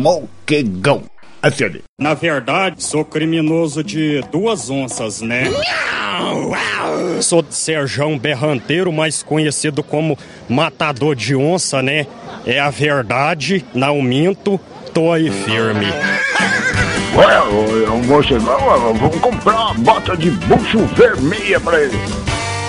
Morcegão. Acione. Na verdade, sou criminoso de 2 onças, né? Sou de Serjão Berranteiro, mais conhecido como Matador de Onça, né? É a verdade, não minto, tô aí firme. Ué, o morcegão, vamos comprar uma bota de bucho vermelha pra ele.